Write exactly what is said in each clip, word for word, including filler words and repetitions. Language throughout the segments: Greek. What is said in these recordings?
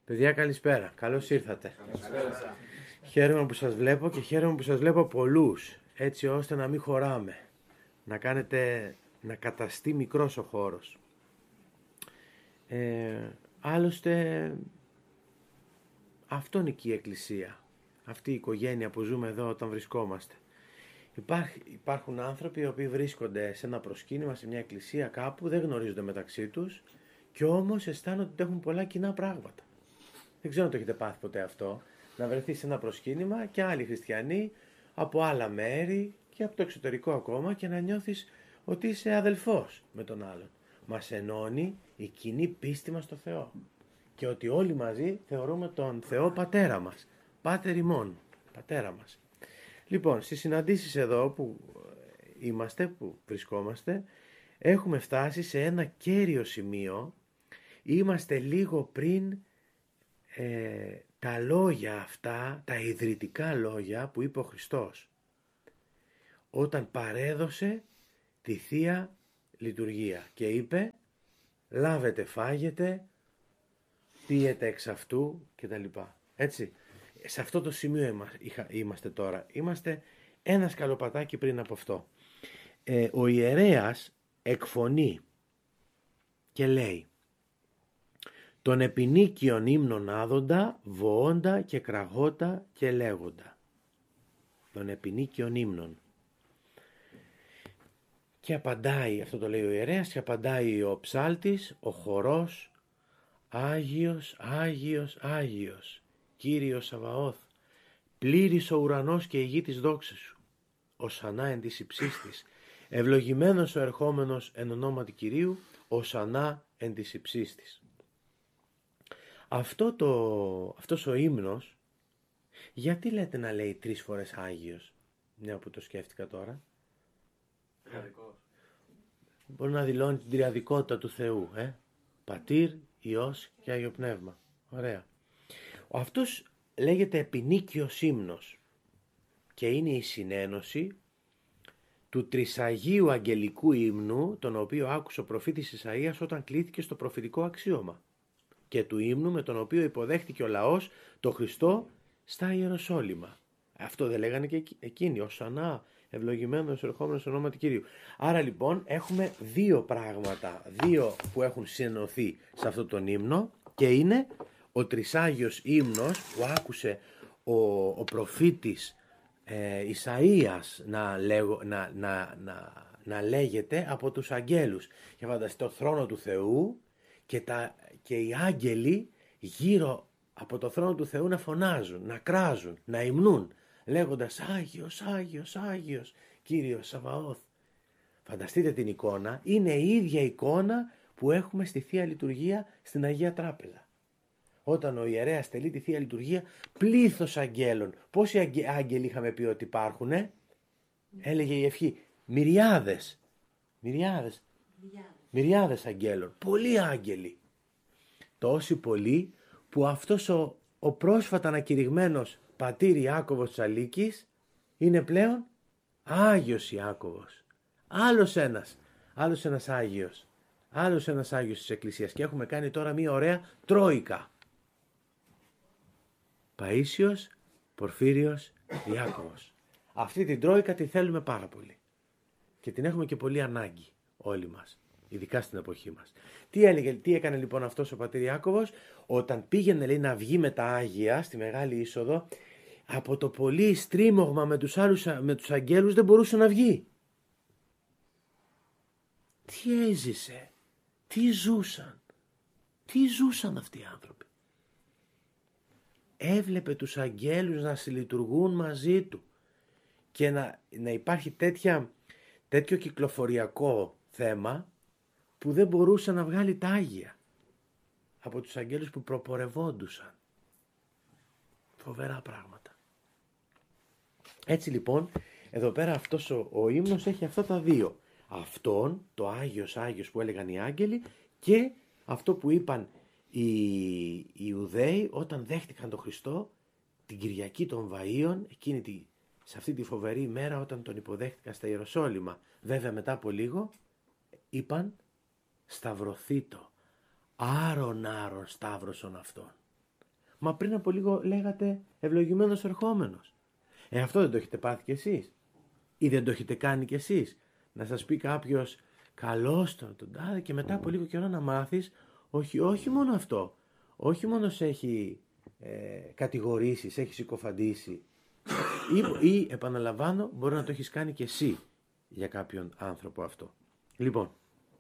Παιδιά, καλησπέρα. Καλώς ήρθατε. Καλησπέρα. Χαίρομαι που σας βλέπω και χαίρομαι που σας βλέπω πολλούς, έτσι ώστε να μην χωράμε. Να κάνετε, να καταστεί μικρός ο χώρος. Ε, άλλωστε, αυτό είναι και η Εκκλησία. Αυτή η οικογένεια που ζούμε εδώ όταν βρισκόμαστε. Υπάρχει, υπάρχουν άνθρωποι οι οποίοι βρίσκονται σε ένα προσκύνημα, σε μια εκκλησία κάπου, δεν γνωρίζονται μεταξύ τους και όμως αισθάνονται ότι έχουν πολλά κοινά πράγματα. Δεν ξέρω αν το έχετε πάθει ποτέ αυτό, να βρεθεί σε ένα προσκύνημα και άλλοι χριστιανοί από άλλα μέρη και από το εξωτερικό ακόμα και να νιώθεις ότι είσαι αδελφός με τον άλλον. Μας ενώνει η κοινή πίστη μας στο Θεό και ότι όλοι μαζί θεωρούμε τον Θεό πατέρα μας, πάτερ ημών, πατέρα μας. Λοιπόν, στις συναντήσεις εδώ που είμαστε, που βρισκόμαστε, έχουμε φτάσει σε ένα κέριο σημείο. Είμαστε λίγο πριν ε, τα λόγια αυτά, τα ιδρυτικά λόγια που είπε ο Χριστός, όταν παρέδωσε τη Θεία Λειτουργία και είπε λάβετε, φάγετε, πίετε εξ αυτού κτλ. Έτσι. Σε αυτό το σημείο είμαστε τώρα. Είμαστε ένα σκαλοπατάκι πριν από αυτό. Ε, ο ιερέας εκφωνεί και λέει τον επινίκιον ύμνον άδοντα, βοώντα και κραγότα και λέγοντα. Τον επινίκιον ύμνον. Και απαντάει, αυτό το λέει ο ιερέας, και απαντάει ο ψάλτης, ο χορός, Άγιος, Άγιος, Άγιος. Κύριος Σαβαώθ, πλήρης ο ουρανός και η γη της δόξης σου, οσανά εν της υψής της, ευλογημένος ο ερχόμενος εν ονόματι Κυρίου, οσανά εν της υψής της. Αυτό το, αυτός ο ύμνος, γιατί λέτε να λέει τρεις φορές Άγιος, μια που το σκέφτηκα τώρα. Τριαδικός. Μπορεί να δηλώνει την τριαδικότητα του Θεού, ε? Πατήρ, Υιός και Άγιο Πνεύμα. Ωραία. Αυτός λέγεται επινίκιος ύμνος και είναι η συνένωση του τρισαγίου αγγελικού ύμνου, τον οποίο άκουσε ο προφήτης Ισαΐας όταν κλήθηκε στο προφητικό αξίωμα, και του ύμνου με τον οποίο υποδέχτηκε ο λαός το Χριστό στα Ιεροσόλυμα. Αυτό δεν λέγανε και εκείνοι, οσανά ευλογημένος ερχόμενος εν ονόματι Κυρίου. Άρα λοιπόν έχουμε δύο πράγματα, δύο που έχουν συνενωθεί σε αυτό τον ύμνο, και είναι ο τρισάγιος ύμνος που άκουσε ο, ο προφήτης ε, Ισαΐας να, λέγω, να, να, να, να λέγεται από τους αγγέλους. Και φανταστείτε το θρόνο του Θεού και, τα, και οι άγγελοι γύρω από το θρόνο του Θεού να φωνάζουν, να κράζουν, να υμνούν, λέγοντας Άγιος, Άγιος, Άγιος, Κύριος Σαβαώθ. Φανταστείτε την εικόνα, είναι η ίδια εικόνα που έχουμε στη Θεία Λειτουργία στην Αγία Τράπεζα. Όταν ο ιερέας τελεί τη Θεία Λειτουργία, πλήθος αγγέλων. Πόσοι άγγελοι είχαμε πει ότι υπάρχουνε? Έλεγε η ευχή, μυριάδες, μυριάδες, μυριάδες αγγέλων, πολλοί άγγελοι. Τόσοι πολλοί που αυτός ο, ο πρόσφατα ανακηρυγμένος πατήρ Ιάκωβος Τσαλίκης είναι πλέον Άγιος Ιάκωβος. Άλλος ένας, άλλος ένας Άγιος, άλλος ένας Άγιος της Εκκλησίας, και έχουμε κάνει τώρα μια ωραία τρόικα. Παΐσιος, Πορφύριος, Ιάκωβος. Αυτή την τρόικα τη θέλουμε πάρα πολύ και την έχουμε και πολύ ανάγκη όλοι μας, ειδικά στην εποχή μας. Τι έλεγε, τι έκανε λοιπόν αυτός ο πατήρ Ιάκωβος? Όταν πήγαινε, λέει, να βγει με τα Άγια στη Μεγάλη Είσοδο, από το πολύ στρίμωγμα με τους άλλους, με τους αγγέλους, δεν μπορούσε να βγει. Τι έζησε, τι ζούσαν, τι ζούσαν αυτοί οι άνθρωποι. Έβλεπε τους αγγέλους να συλλειτουργούν μαζί του και να, να υπάρχει τέτοια, τέτοιο κυκλοφοριακό θέμα που δεν μπορούσε να βγάλει τα Άγια από τους αγγέλους που προπορευόντουσαν. Φοβερά πράγματα. Έτσι λοιπόν, εδώ πέρα αυτός ο, ο ύμνος έχει αυτά τα δύο. Αυτόν, το Άγιος Άγιος που έλεγαν οι άγγελοι, και αυτό που είπαν οι, οι Ιουδαίοι όταν δέχτηκαν τον Χριστό την Κυριακή των Βαΐων, εκείνη τη, σε αυτή τη φοβερή ημέρα όταν τον υποδέχτηκαν στα Ιεροσόλυμα. Βέβαια μετά από λίγο είπαν σταυρωθήτω, άρον άρον σταύρωσον αυτόν. Μα πριν από λίγο λέγατε ευλογημένος ερχόμενος. Ε, αυτό δεν το έχετε πάθει κι εσείς? Ή δεν το έχετε κάνει κι εσείς? Να σας πει κάποιος καλώς τον, τον τάδε, και μετά από λίγο καιρό να μάθεις όχι, όχι μόνο αυτό. Όχι μόνο σε έχει ε, κατηγορήσει, σε έχει συκοφαντήσει. Ή, ή επαναλαμβάνω, μπορεί να το έχεις κάνει κι εσύ για κάποιον άνθρωπο αυτό. Λοιπόν,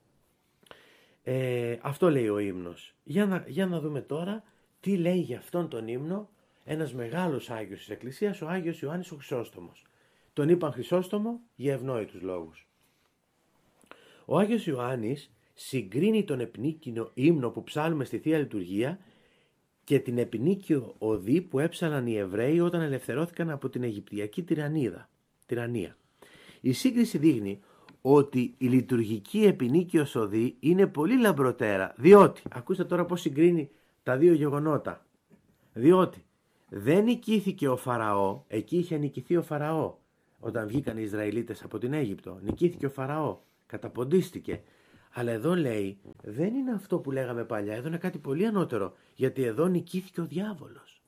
ε, αυτό λέει ο ύμνος. Για να, για να δούμε τώρα τι λέει για αυτόν τον ύμνο ένας μεγάλος Άγιος της Εκκλησίας, ο Άγιος Ιωάννης ο Χρυσόστομος. Τον είπαν Χρυσόστομο για ευνόητους λόγους. Ο Άγιος Ιωάννης συγκρίνει τον επινίκιο ύμνο που ψάλουμε στη Θεία Λειτουργία και την επινίκιο οδή που έψαλαν οι Εβραίοι όταν ελευθερώθηκαν από την Αιγυπτιακή τυραννίδα, τυραννία. Η σύγκριση δείχνει ότι η λειτουργική επινίκιος οδή είναι πολύ λαμπροτέρα, διότι, ακούστε τώρα πώς συγκρίνει τα δύο γεγονότα, διότι δεν νικήθηκε ο Φαραώ, εκεί είχε νικηθεί ο Φαραώ, όταν βγήκαν οι Ισραηλίτες από την Αίγυπτο, νικήθηκε ο Φαραώ, καταποντίστηκε. Αλλά εδώ λέει, δεν είναι αυτό που λέγαμε παλιά, εδώ είναι κάτι πολύ ανώτερο, γιατί εδώ νικήθηκε ο διάβολος.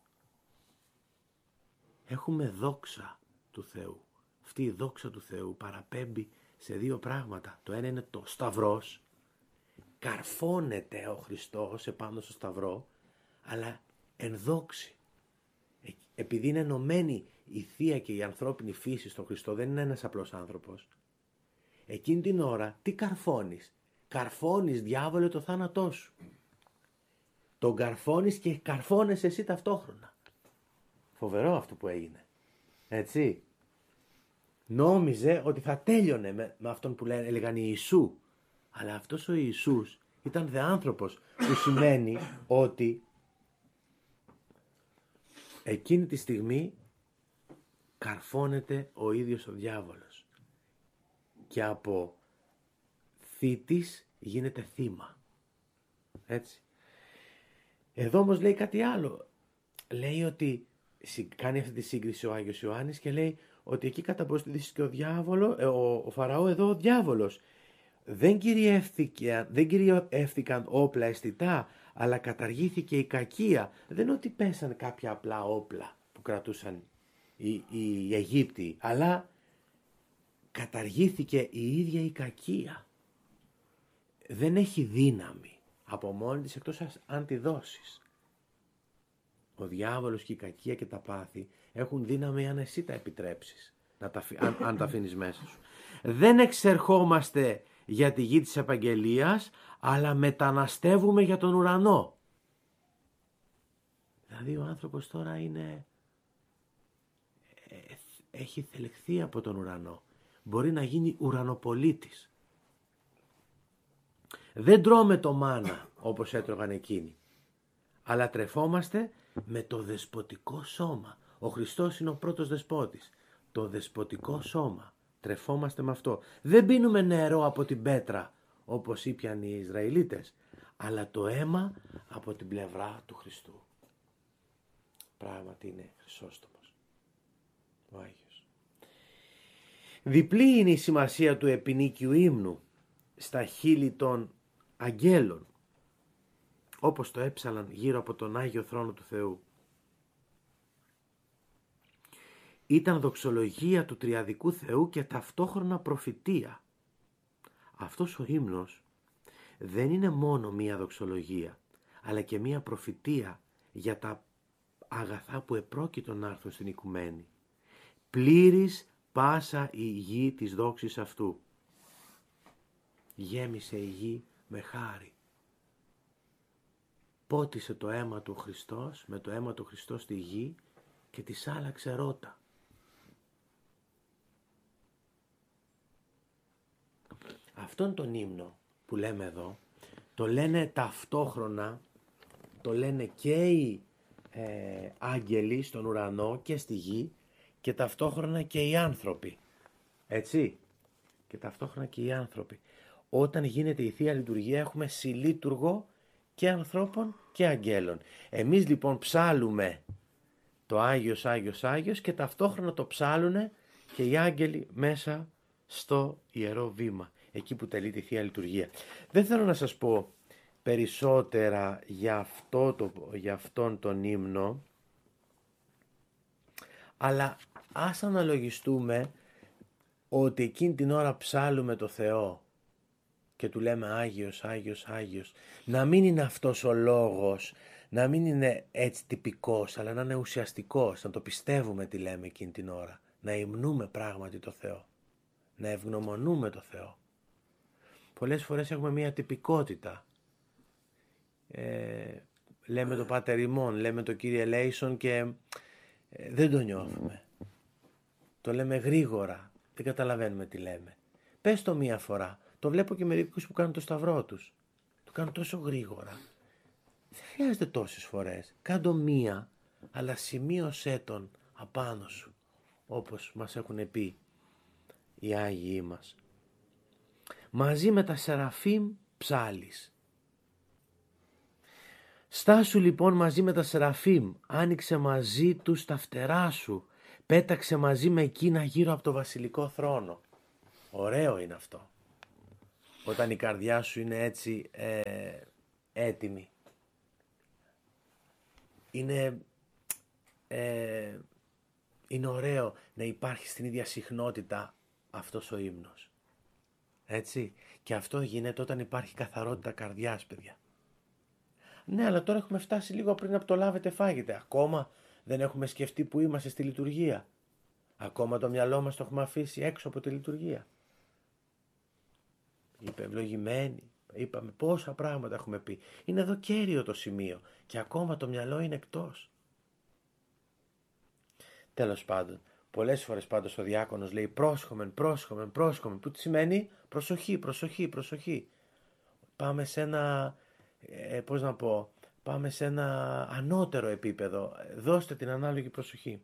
Έχουμε δόξα του Θεού. Αυτή η δόξα του Θεού παραπέμπει σε δύο πράγματα. Το ένα είναι το σταυρός, καρφώνεται ο Χριστός επάνω στο σταυρό, αλλά εν δόξη. Επειδή είναι ενωμένη η θεία και η ανθρώπινη φύση στον Χριστό, δεν είναι ένας απλός άνθρωπος. Εκείνη την ώρα τι καρφώνεις? Καρφώνεις, διάβολε, το θάνατό σου. Τον καρφώνεις και καρφώνεσαι εσύ ταυτόχρονα. Φοβερό αυτό που έγινε. Έτσι. Νόμιζε ότι θα τέλειωνε με, με αυτόν που λένε, έλεγαν Ιησού. Αλλά αυτός ο Ιησούς ήταν δε άνθρωπος, που σημαίνει ότι εκείνη τη στιγμή καρφώνεται ο ίδιος ο διάβολος. Και από θήτης γίνεται θύμα. Έτσι. Εδώ όμως λέει κάτι άλλο. Λέει ότι κάνει αυτή τη σύγκριση ο Άγιος Ιωάννης και λέει ότι εκεί καταποντίστηκε ο διάβολο, ο, ο Φαραώ, εδώ ο διάβολος. Δεν κυριεύθηκε, δεν κυριεύθηκαν όπλα αισθητά, αλλά καταργήθηκε η κακία. Δεν είναι ότι πέσαν κάποια απλά όπλα που κρατούσαν οι, οι, οι Αιγύπτιοι, αλλά καταργήθηκε η ίδια η κακία. Δεν έχει δύναμη από μόνη της εκτός αν τη δώσεις. Ο διάβολος και η κακία και τα πάθη έχουν δύναμη αν εσύ τα επιτρέψεις, να τα, αν, αν τα αφήνεις μέσα σου. Δεν εξερχόμαστε για τη γη της επαγγελίας, αλλά μεταναστεύουμε για τον ουρανό. Δηλαδή ο άνθρωπος τώρα είναι, ε, έχει θελεχθεί από τον ουρανό. Μπορεί να γίνει ουρανοπολίτης. Δεν τρώμε το μάνα όπως έτρωγαν εκείνοι, αλλά τρεφόμαστε με το δεσποτικό σώμα. Ο Χριστός είναι ο πρώτος δεσπότης. Το δεσποτικό σώμα. Τρεφόμαστε με αυτό. Δεν πίνουμε νερό από την πέτρα όπως ήπιαν οι Ισραηλίτες, αλλά το αίμα από την πλευρά του Χριστού. Πράγματι είναι Χρυσόστομος ο Άγιος. Διπλή είναι η σημασία του επινίκιου ύμνου στα χείλη των αγγέλων, όπως το έψαλαν γύρω από τον Άγιο Θρόνο του Θεού. Ήταν δοξολογία του τριαδικού Θεού και ταυτόχρονα προφητεία. Αυτός ο ύμνος δεν είναι μόνο μία δοξολογία, αλλά και μία προφητεία για τα αγαθά που επρόκειτο να έρθουν στην οικουμένη. Πλήρης πάσα η γη της δόξης αυτού. Γέμισε η γη με χάρη. Πότισε το αίμα του Χριστός, με το αίμα του Χριστός στη γη και της άλλαξε ρότα. Αυτόν τον ύμνο που λέμε εδώ, το λένε ταυτόχρονα, το λένε και οι ε, άγγελοι στον ουρανό και στη γη και ταυτόχρονα και οι άνθρωποι. Έτσι, και ταυτόχρονα και οι άνθρωποι. Όταν γίνεται η Θεία Λειτουργία έχουμε συλλήτουργο και ανθρώπων και αγγέλων. Εμείς λοιπόν ψάλουμε το Άγιος, Άγιος, Άγιος και ταυτόχρονα το ψάλουνε και οι άγγελοι μέσα στο Ιερό Βήμα, εκεί που τελεί τη Θεία Λειτουργία. Δεν θέλω να σας πω περισσότερα για, αυτό το, για αυτόν τον ύμνο, αλλά ας αναλογιστούμε ότι εκείνη την ώρα ψάλουμε το Θεό και του λέμε Άγιος, Άγιος, Άγιος, να μην είναι αυτός ο λόγος, να μην είναι έτσι τυπικός, αλλά να είναι ουσιαστικός, να το πιστεύουμε τι λέμε εκείνη την ώρα, να υμνούμε πράγματι το Θεό, να ευγνωμονούμε το Θεό. Πολλές φορές έχουμε μια τυπικότητα. Ε, λέμε το Πάτερ ημών, λέμε το Κύριε Λέησον και ε, δεν το νιώθουμε. Το λέμε γρήγορα, δεν καταλαβαίνουμε τι λέμε. Πες το μία φορά. Το βλέπω και μερικούς που κάνουν το σταυρό τους. Το κάνουν τόσο γρήγορα. Δεν χρειάζεται τόσες φορές. Κάντο μία, αλλά σημείωσέ τον απάνω σου, όπως μας έχουν πει οι Άγιοι μας. Μαζί με τα Σεραφείμ ψάλεις. Στάσου λοιπόν μαζί με τα Σεραφείμ, άνοιξε μαζί τους τα φτερά σου, πέταξε μαζί με εκείνα γύρω από το βασιλικό θρόνο. Ωραίο είναι αυτό. Όταν η καρδιά σου είναι έτσι ε, έτοιμη. Είναι, ε, είναι ωραίο να υπάρχει στην ίδια συχνότητα αυτός ο ύμνος. Έτσι. Και αυτό γίνεται όταν υπάρχει καθαρότητα καρδιάς, παιδιά. Ναι, αλλά τώρα έχουμε φτάσει λίγο πριν από το λάβετε φάγετε. Ακόμα δεν έχουμε σκεφτεί που είμαστε στη λειτουργία. Ακόμα το μυαλό μας το έχουμε αφήσει έξω από τη λειτουργία. Είπε ευλογημένοι, είπαμε πόσα πράγματα έχουμε πει. Είναι εδώ κέριο το σημείο και ακόμα το μυαλό είναι εκτός. Τέλος πάντων, πολλές φορές πάντως ο διάκονος λέει πρόσχομεν, πρόσχομεν, πρόσχομεν, που τι σημαίνει προσοχή, προσοχή, προσοχή. Πάμε σε ένα, ε, πώς να πω, πάμε σε ένα ανώτερο επίπεδο, δώστε την ανάλογη προσοχή.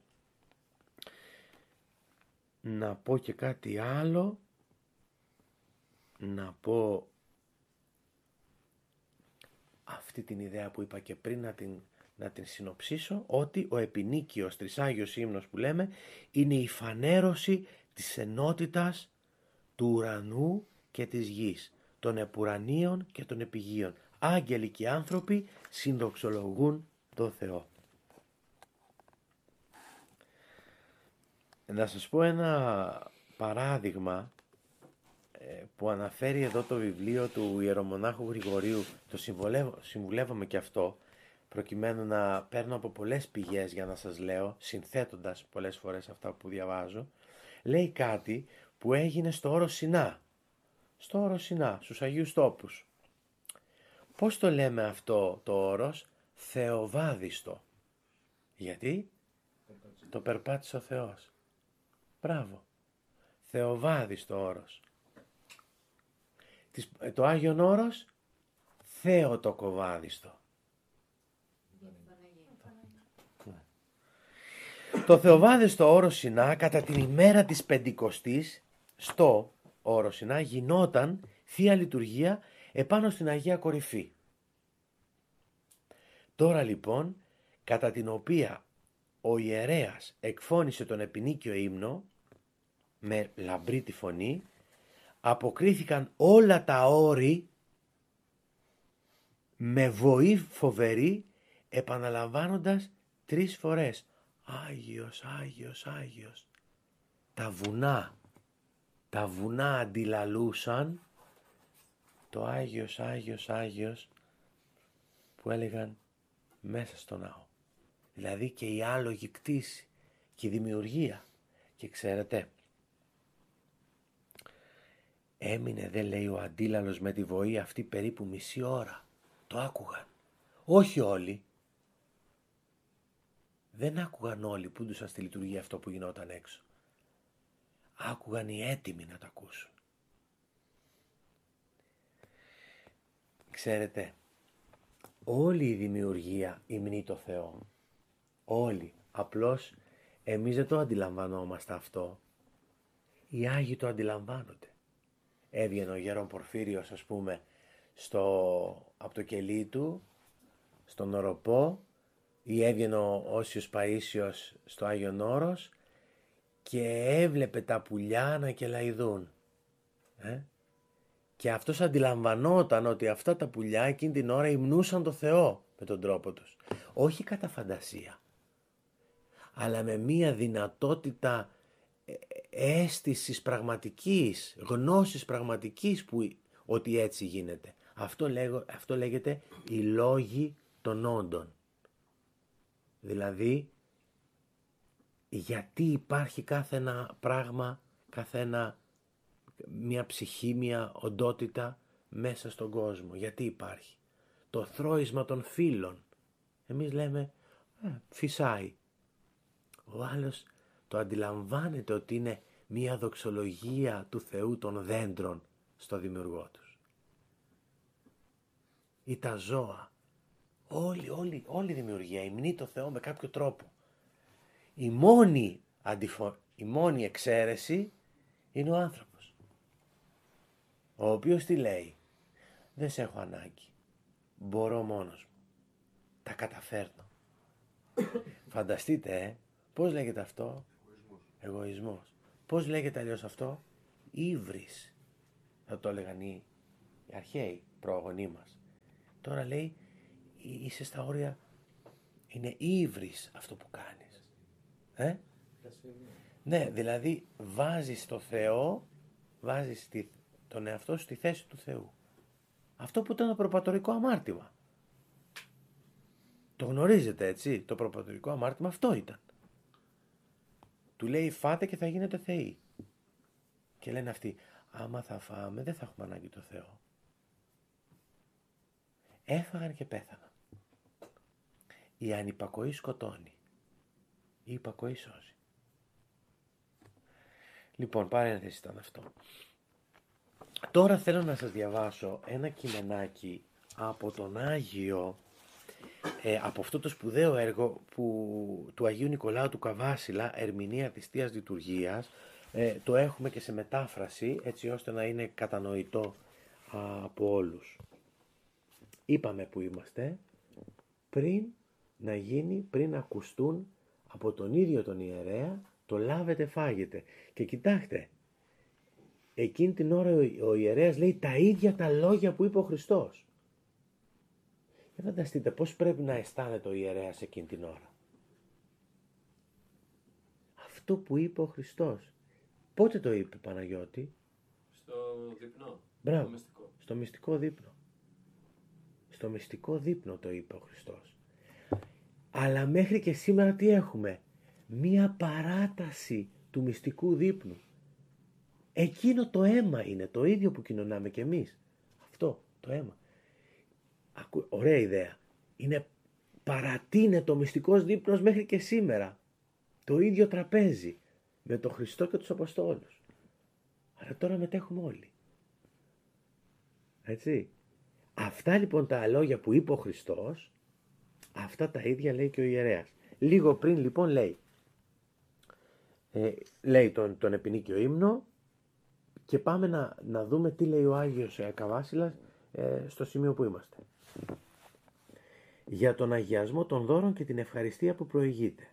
Να πω και κάτι άλλο. Να πω αυτή την ιδέα που είπα και πριν να την, να την συνοψίσω, ότι ο επινίκιος τρισάγιος ύμνος που λέμε είναι η φανέρωση της ενότητας του ουρανού και της γης, των επουρανίων και των επιγείων. Άγγελοι και άνθρωποι συνδοξολογούν τον Θεό. Να σας πω ένα παράδειγμα που αναφέρει εδώ το βιβλίο του Ιερομονάχου Γρηγορίου. Το συμβουλεύομαι και αυτό, προκειμένου να παίρνω από πολλές πηγές για να σας λέω, συνθέτοντας πολλές φορές αυτά που διαβάζω. Λέει κάτι που έγινε στο Όρος Σινά, στο Όρος Σινά, στους Αγίους Τόπους. Πώς το λέμε αυτό το όρος? Θεοβάδιστο. Γιατί? Το περπάτησε ο Θεός. Μπράβο. Θεοβάδιστο όρος. Το Άγιον Όρος, Θεοτοκοβάδιστο. Το Θεοβάδιστο Όρος Σινά κατά την ημέρα της Πεντηκοστής στο Όρος Σινά γινόταν Θεία Λειτουργία επάνω στην Αγία Κορυφή. Τώρα λοιπόν, κατά την οποία ο ιερέας εκφώνησε τον επινίκιο ύμνο με λαμπρή τη φωνή, αποκρίθηκαν όλα τα όρη με βοή φοβερή, επαναλαμβάνοντας τρεις φορές Άγιος, Άγιος, Άγιος. Τα βουνά, τα βουνά αντιλαλούσαν το Άγιος, Άγιος, Άγιος που έλεγαν μέσα στο ναό. Δηλαδή και η άλογη κτήση και η δημιουργία. Και ξέρετε, έμεινε, δεν λέει, ο αντίλαλος με τη βοή αυτή περίπου μισή ώρα. Το άκουγαν. Όχι όλοι. Δεν άκουγαν όλοι που ντουσαν στη λειτουργία αυτό που γινόταν έξω. Άκουγαν οι έτοιμοι να τα ακούσουν. Ξέρετε, όλη η δημιουργία υμνεί το Θεό. Όλοι. Απλώς εμείς δεν το αντιλαμβανόμαστε αυτό. Οι Άγιοι το αντιλαμβάνονται. Έβγαινε ο Γέρον Πορφύριος, ας πούμε, στο, από το κελί του, στον Οροπό, ή έβγαινε ο Όσιος Παΐσιος στο Άγιον Όρος και έβλεπε τα πουλιά να κελαϊδούν. Ε? Και αυτός αντιλαμβανόταν ότι αυτά τα πουλιά εκείνη την ώρα υμνούσαν το Θεό με τον τρόπο τους. Όχι κατά φαντασία, αλλά με μία δυνατότητα αίσθησης πραγματικής, γνώσης πραγματικής που, ότι έτσι γίνεται. Αυτό, λέγω, αυτό λέγεται οι λόγοι των όντων. Δηλαδή, γιατί υπάρχει κάθε ένα πράγμα, κάθε ένα, μια ψυχή, μια οντότητα μέσα στον κόσμο. Γιατί υπάρχει. Το θρώισμα των φύλων. Εμείς λέμε, ε, φυσάει. Ο άλλος το αντιλαμβάνεται ότι είναι μια δοξολογία του Θεού των δέντρων στο δημιουργό τους. Ή τα ζώα. Όλη, όλη, όλη η δημιουργία υμνεί το Θεό με κάποιο τρόπο. Η μόνη, αντιφο... η μόνη εξαίρεση είναι ο άνθρωπος. Ο οποίος τι λέει. Δεν σε έχω ανάγκη. Μπορώ μόνος μου. Τα καταφέρνω. Φανταστείτε, ε, πώς λέγεται αυτό. Εγωισμός. Εγωισμός. Πώς λέγεται αλλιώς αυτό. Ύβρις. Θα το έλεγαν οι, οι αρχαίοι προγονείς μας. Τώρα λέει είσαι στα όρια. Είναι ύβρις αυτό που κάνεις. Ε? Ναι, δηλαδή βάζεις το Θεό, βάζεις τη, τον εαυτό σου στη θέση του Θεού. Αυτό που ήταν το προπατορικό αμάρτημα. Το γνωρίζετε έτσι, το προπατορικό αμάρτημα αυτό ήταν. Του λέει φάτε και θα γίνετε θεοί. Και λένε αυτοί, άμα θα φάμε δεν θα έχουμε ανάγκη το Θεό. Έφαγαν και πέθαναν. Η ανυπακοή σκοτώνει. Η υπακοή σώζει. Λοιπόν, παρένθεση ήταν αυτό. Τώρα θέλω να σας διαβάσω ένα κειμενάκι από τον Άγιο, ε, από αυτό το σπουδαίο έργο που, του Αγίου Νικολάου του Καβάσιλα, Ερμηνεία της Θείας Λειτουργίας. Ε, το έχουμε και σε μετάφραση, έτσι ώστε να είναι κατανοητό α, από όλους. Είπαμε που είμαστε, πριν να γίνει, πριν ακουστούν από τον ίδιο τον ιερέα, το λάβετε φάγετε. Και κοιτάξτε, εκείνη την ώρα ο ιερέας λέει τα ίδια τα λόγια που είπε ο Χριστός. Και φανταστείτε πώς πρέπει να αισθάνεται ο ιερέας εκείνη την ώρα. Αυτό που είπε ο Χριστός. Πότε το είπε, Παναγιώτη? Στο δείπνο. Μπράβο, Στο μυστικό. στο μυστικό δείπνο. Στο μυστικό δείπνο το είπε ο Χριστός. Αλλά μέχρι και σήμερα τι έχουμε? Μία παράταση του μυστικού δείπνου. Εκείνο το αίμα είναι το ίδιο που κοινωνάμε κι εμείς. Αυτό το αίμα. Ακού, ωραία ιδέα. Είναι, παρατείνεται ο μυστικός δείπνος μέχρι και σήμερα. Το ίδιο τραπέζι με τον Χριστό και τους Αποστόλους. Αλλά τώρα μετέχουμε όλοι. Έτσι. Αυτά λοιπόν τα λόγια που είπε ο Χριστός, αυτά τα ίδια λέει και ο ιερέας. Λίγο πριν λοιπόν λέει, ε, λέει τον, τον επινίκιο ύμνο και πάμε να, να δούμε τι λέει ο Άγιος Καβάσιλας ε, στο σημείο που είμαστε. Για τον αγιασμό των δώρων και την ευχαριστία που προηγείται.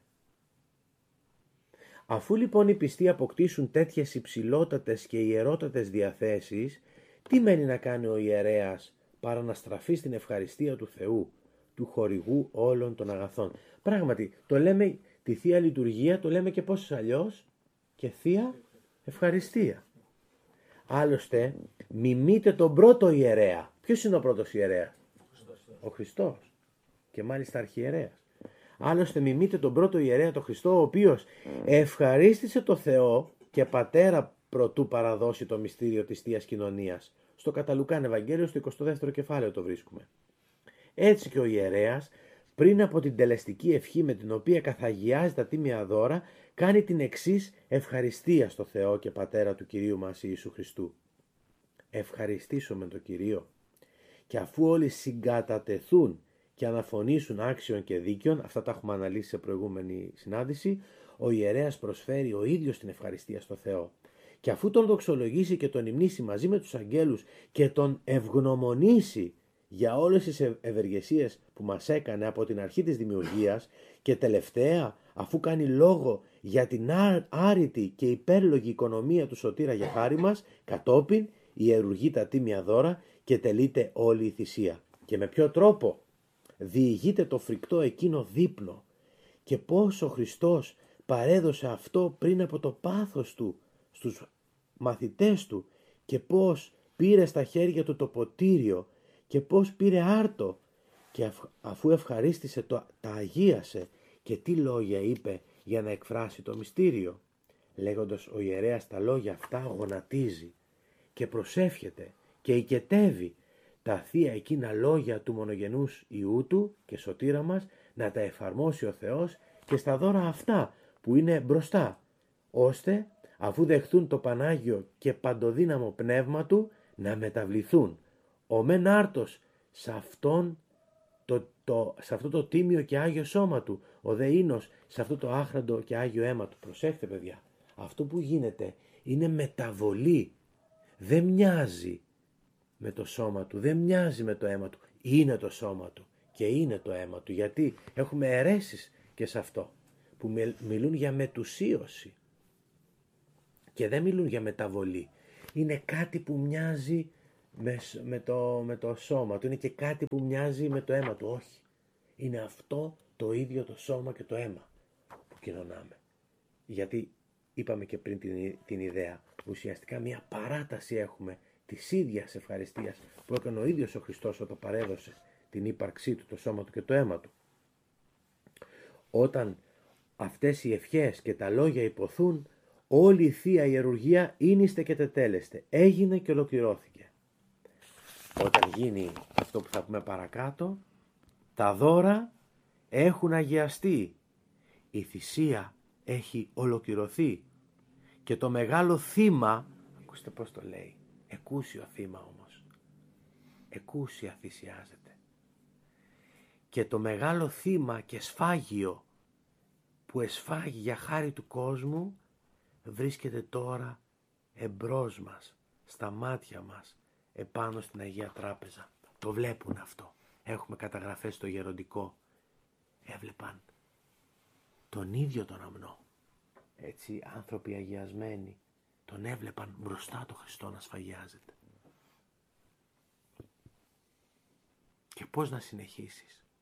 Αφού λοιπόν οι πιστοί αποκτήσουν τέτοιες υψηλότατες και ιερότατες διαθέσεις, τι μένει να κάνει ο ιερέας παρά να στραφεί στην ευχαριστία του Θεού, του χορηγού όλων των αγαθών. Πράγματι, το λέμε, τη Θεία Λειτουργία το λέμε και πώς αλλιώς, και Θεία Ευχαριστία. Άλλωστε, μιμείτε τον πρώτο ιερέα. Ποιος είναι ο πρώτος ιερέας? Ο Χριστός. Και μάλιστα αρχιερέας. Άλλωστε, μιμείτε τον πρώτο ιερέα, τον Χριστό, ο οποίος ευχαρίστησε το Θεό και Πατέρα προτού παραδώσει το μυστήριο της Θείας Κοινωνίας. Στο κατά Λουκάν Ευαγγέλιο, στο εικοστό δεύτερο κεφάλαιο το βρίσκουμε. Έτσι και ο ιερέας, πριν από την τελεστική ευχή με την οποία καθαγιάζει τα τίμια δώρα, κάνει την εξής ευχαριστία στο Θεό και Πατέρα του Κυρίου μας Ιησού Χριστού. Ευχαριστήσουμε τον Κυρίο. Και αφού όλοι συγκατατεθούν και αναφωνήσουν άξιων και δίκαιων, αυτά τα έχουμε αναλύσει σε προηγούμενη συνάντηση, ο ιερέας προσφέρει ο ίδιος την ευχαριστία στο Θεό. Και αφού τον δοξολογήσει και τον υμνήσει μαζί με τους αγγέλους και τον ευγνωμονήσει για όλες τις ευεργεσίες που μας έκανε από την αρχή της δημιουργίας και τελευταία αφού κάνει λόγο για την άρρητη και υπέρλογη οικονομία του Σωτήρα για χάρη μας, κατόπιν ιερουργεί τα τίμια δώρα και τελείται όλη η θυσία. Και με ποιο τρόπο? Διηγείται το φρικτό εκείνο δείπνο και πώς ο Χριστός παρέδωσε αυτό πριν από το πάθος του στους μαθητές του και πώς πήρε στα χέρια του το ποτήριο και πώς πήρε άρτο και αφού ευχαρίστησε το, τα αγίασε και τι λόγια είπε για να εκφράσει το μυστήριο. Λέγοντας ο ιερέας τα λόγια αυτά γονατίζει και προσεύχεται και οικετεύει τα θεία εκείνα λόγια του μονογενούς Υιού του και σωτήρα μας να τα εφαρμόσει ο Θεός και στα δώρα αυτά που είναι μπροστά, ώστε αφού δεχθούν το Πανάγιο και παντοδύναμο πνεύμα του να μεταβληθούν ο μεν άρτος σε, αυτόν, το, το, σε αυτό το τίμιο και άγιο σώμα του, ο δε ίνος σε αυτό το άχραντο και άγιο αίμα του. Προσέχτε παιδιά, αυτό που γίνεται είναι μεταβολή, δεν μοιάζει με το σώμα του, δεν μοιάζει με το αίμα του, είναι το σώμα του και είναι το αίμα του, γιατί έχουμε αιρέσεις και σε αυτό που μιλούν για μετουσίωση και δεν μιλούν για μεταβολή. Είναι κάτι που μοιάζει με, με, το, με το σώμα του, είναι και κάτι που μοιάζει με το αίμα του. Όχι, είναι αυτό το ίδιο το σώμα και το αίμα που κοινωνάμε. Γιατί είπαμε και πριν την, την ιδέα, ουσιαστικά μια παράταση έχουμε της ίδιας ευχαριστίας που έκανε ο ίδιος ο Χριστός όταν παρέδωσε την ύπαρξή του, το σώμα του και το αίμα του. Όταν αυτές οι ευχές και τα λόγια υποθούν, όλη η Θεία Ιερουργία ίνιστε και τετέλεστε. Έγινε και ολοκληρώθηκε. Όταν γίνει αυτό που θα πούμε παρακάτω, τα δώρα έχουν αγιαστεί. Η θυσία έχει ολοκληρωθεί. Και το μεγάλο θύμα, ακούστε πώς το λέει, εκούσιο θύμα όμως, εκούσια θυσιάζεται. Και το μεγάλο θύμα και σφάγιο που εσφάγει για χάρη του κόσμου βρίσκεται τώρα εμπρός μας, στα μάτια μας, επάνω στην Αγία Τράπεζα. Το βλέπουν αυτό. Έχουμε καταγραφές στο γεροντικό. Έβλεπαν τον ίδιο τον αμνό. Έτσι άνθρωποι αγιασμένοι τον έβλεπαν μπροστά το Χριστό να σφαγιάζεται. Και πώς να συνεχίσεις?